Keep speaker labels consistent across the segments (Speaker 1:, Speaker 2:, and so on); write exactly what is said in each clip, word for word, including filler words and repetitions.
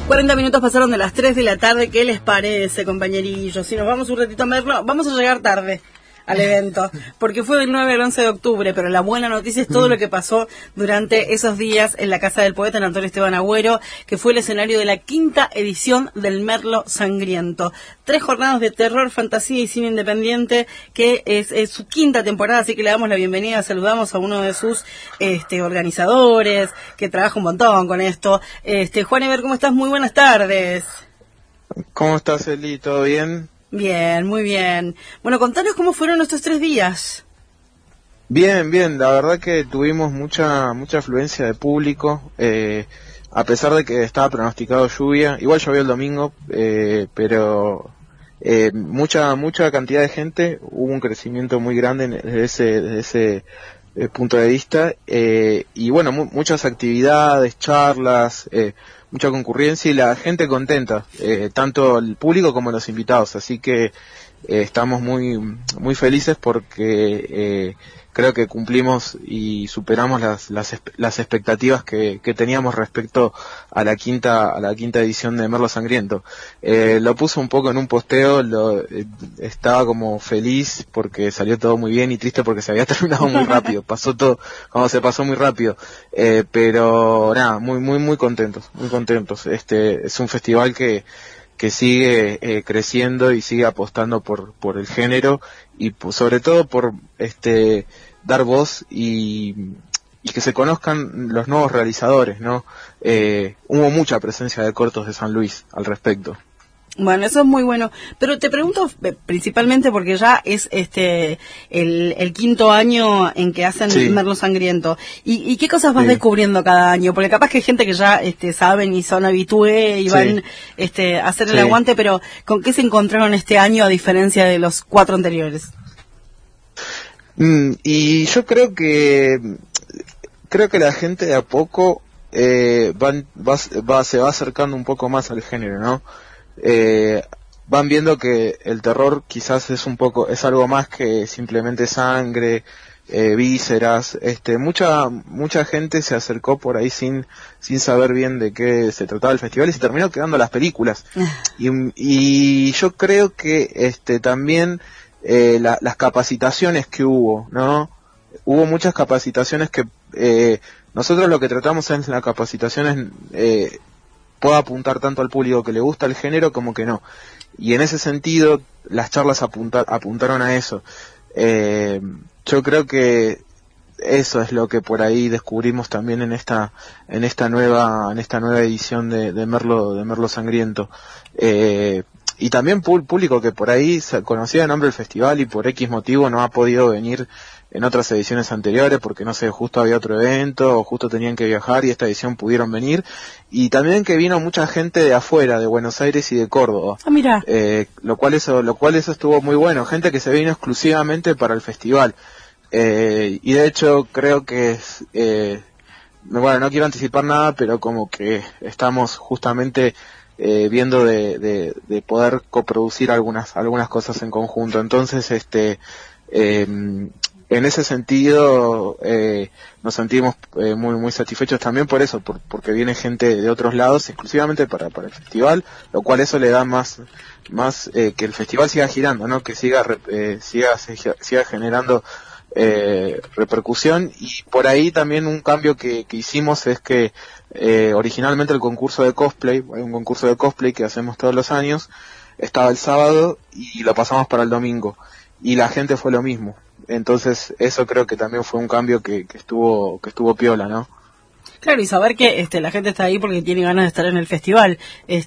Speaker 1: cuarenta minutos pasaron de las tres de la tarde. ¿Qué les parece, compañerillos? Si nos vamos un ratito a verlo, vamos a llegar tarde al evento, porque fue del nueve al once de octubre, pero la buena noticia es todo lo que pasó durante esos días en la Casa del Poeta, en Antonio Esteban Agüero, que fue el escenario de la quinta edición del Merlo Sangriento. Tres jornadas de terror, fantasía y cine independiente, que es, es su quinta temporada, así que le damos la bienvenida, saludamos a uno de sus este, organizadores, que trabaja un montón con esto. Este, Juan Eber, ¿cómo estás? Muy buenas tardes.
Speaker 2: ¿Cómo estás, Eli? ¿Todo bien?
Speaker 1: Bien, muy bien. Bueno, contanos cómo fueron estos tres días.
Speaker 2: Bien, bien. La verdad que tuvimos mucha mucha afluencia de público, eh, a pesar de que estaba pronosticado lluvia. Igual llovió el domingo, eh, pero eh, mucha mucha cantidad de gente. Hubo un crecimiento muy grande desde ese, desde ese eh, punto de vista. Eh, y bueno, mu muchas actividades, charlas, eh, mucha concurrencia y la gente contenta, eh, tanto el público como los invitados, así que eh, estamos muy muy felices porque eh, creo que cumplimos y superamos las las, las expectativas que, que teníamos respecto a la quinta a la quinta edición de Merlo Sangriento. Eh, lo puse un poco en un posteo, lo, eh, estaba como feliz porque salió todo muy bien y triste porque se había terminado muy rápido, pasó todo, como se pasó muy rápido, eh, pero nada, muy muy muy contentos, muy contentos. Este es un festival que que sigue eh, creciendo y sigue apostando por por el género y pues, sobre todo por este dar voz y, y que se conozcan los nuevos realizadores, ¿no? Eh, hubo mucha presencia de cortos de San Luis al respecto.
Speaker 1: Bueno, eso es muy bueno, pero te pregunto principalmente porque ya es este el, el quinto año en que hacen sí. Merlo Sangriento. ¿Y, ¿Y qué cosas vas sí. descubriendo cada año? Porque capaz que hay gente que ya este saben y son habitué y sí. van este a hacer el sí. aguante, pero ¿con qué se encontraron este año a diferencia de los cuatro anteriores?
Speaker 2: Mm, y yo creo que creo que la gente de a poco eh, van, va, va, se va acercando un poco más al género, ¿no? Eh, van viendo que el terror quizás es un poco, es algo más que simplemente sangre, eh, vísceras, este, mucha, mucha gente se acercó por ahí sin, sin saber bien de qué se trataba el festival y se terminó quedando las películas. y, y yo creo que, este, también, eh, la, las capacitaciones que hubo, ¿no? Hubo muchas capacitaciones que, eh, nosotros lo que tratamos en la capacitación es, eh, pueda apuntar tanto al público que le gusta el género como que no. Y en ese sentido, las charlas apunta, apuntaron a eso. Eh, yo creo que eso es lo que por ahí descubrimos también en esta en esta nueva en esta nueva edición de, de Merlo de Merlo Sangriento. Eh, y también público que por ahí conocía el nombre del festival y por X motivo no ha podido venir en otras ediciones anteriores porque no sé, justo había otro evento o justo tenían que viajar y esta edición pudieron venir, y también que vino mucha gente de afuera, de Buenos Aires y de Córdoba.
Speaker 1: Ah, mira.
Speaker 2: Eh, lo cual eso lo cual eso estuvo muy bueno, gente que se vino exclusivamente para el festival. Eh, y de hecho creo que eh, bueno, no quiero anticipar nada, pero como que estamos justamente eh, viendo de, de, de poder coproducir algunas algunas cosas en conjunto. Entonces, este eh, en ese sentido eh, nos sentimos eh, muy muy satisfechos también por eso, por, porque viene gente de otros lados exclusivamente para para el festival, lo cual eso le da más más eh, que el festival siga girando, ¿no? Que siga eh, siga siga generando eh, repercusión. Y por ahí también un cambio que, que hicimos es que eh, originalmente el concurso de cosplay, hay un concurso de cosplay que hacemos todos los años, estaba el sábado y lo pasamos para el domingo y la gente fue lo mismo. Entonces eso creo que también fue un cambio que, que estuvo que estuvo piola, ¿no?
Speaker 1: Claro, y saber que este la gente está ahí porque tiene ganas de estar en el festival,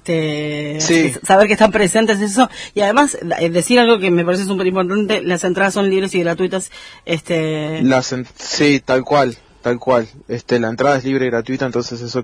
Speaker 1: este
Speaker 2: sí.
Speaker 1: saber que están presentes, eso, y además decir algo que me parece súper importante, las entradas son libres y gratuitas. este
Speaker 2: las en, sí, tal cual, tal cual. Este la entrada es libre y gratuita, entonces eso